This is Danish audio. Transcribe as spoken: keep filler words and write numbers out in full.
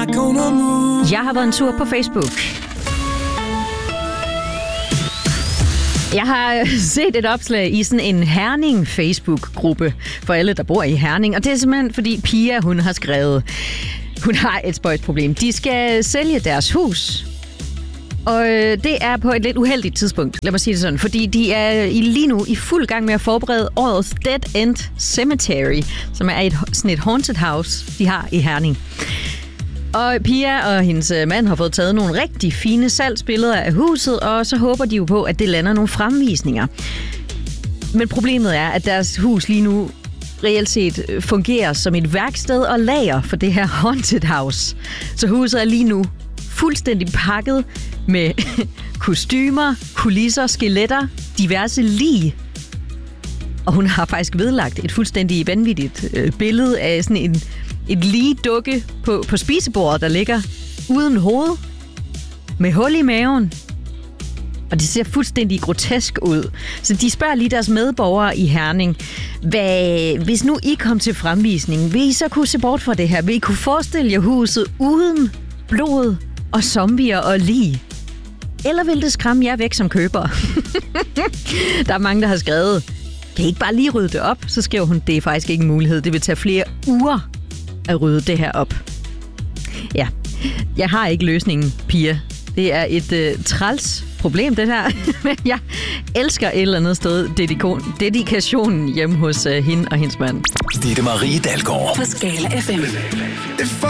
Jeg har været en tur på Facebook. Jeg har set et opslag i sådan en Herning Facebook-gruppe for alle, der bor i Herning. Og det er simpelthen, fordi Pia, hun har skrevet, hun har et spøjsproblem. De skal sælge deres hus. Og det er på et lidt uheldigt tidspunkt, lad mig sige det sådan, fordi de er lige nu i fuld gang med at forberede årets Dead End Cemetery, som er et, sådan et haunted house, de har i Herning. Og Pia og hendes mand har fået taget nogle rigtig fine salgsbilleder af huset, og så håber de jo på, at det lander nogle fremvisninger. Men problemet er, at deres hus lige nu reelt set fungerer som et værksted og lager for det her haunted house. Så huset er lige nu fuldstændig pakket med kostymer, kulisser, skeletter, diverse lig. Og hun har faktisk vedlagt et fuldstændig vanvittigt øh, billede af sådan en et lige dukke på, på spisebordet, der ligger uden hoved, med hul i maven. Og det ser fuldstændig grotesk ud. Så de spørger lige deres medborgere i Herning, hvad, hvis nu I kom til fremvisningen, vil I så kunne se bort fra det her? Vil I kunne forestille jer huset uden blod og zombier og lig? Eller vil det skræmme jer væk som køber? Der er mange, der har skrevet, kan I ikke bare lige rydde det op? Så skriver hun, det er faktisk ikke en mulighed. Det vil tage flere uger at rydde det her op. Ja, jeg har ikke løsningen, Pia. Det er et øh, træls problem, det her. Men jeg elsker et eller andet sted dedikon, dedikationen hjemme hos øh, hende og hendes mand. Ditte Marie Dalgaard på Skala F M.